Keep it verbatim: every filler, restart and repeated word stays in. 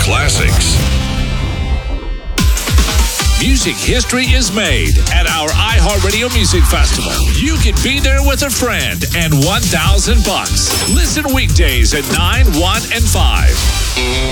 classics. Music history is made at our iHeartRadio Music Festival. You can be there with a friend and one thousand bucks. Listen weekdays at nine, one, and five.